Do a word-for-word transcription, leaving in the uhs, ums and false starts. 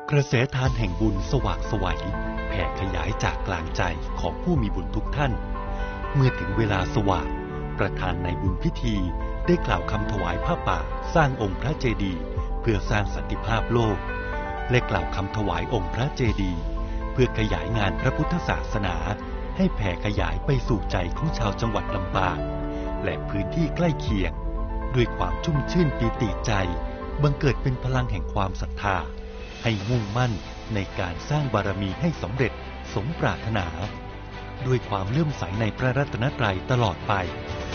กระแสทานแห่งบุญสว่างไสวแผ่ขยายจากกลางใจของผู้มีบุญทุกท่านเมื่อถึงเวลาสว่างประธานในบุญพิธีได้กล่าวคำถวายผ้าป่าสร้างองค์พระเจดีย์เพื่อสร้างสันติภาพโลกและกล่าวคำถวายองค์พระเจดีย์เพื่อขยายงานพระพุทธศาสนาให้แผ่ขยายไปสู่ใจของชาวจังหวัดลำปางและพื้นที่ใกล้เคียงด้วยความชุ่มชื่นปีติใจบังเกิดเป็นพลังแห่งความศรัทธาให้มุ่งมั่นในการสร้างบารมีให้สำเร็จสมปรารถนาด้วยความเลื่อมใสในพระรัตนตรัยตลอดไป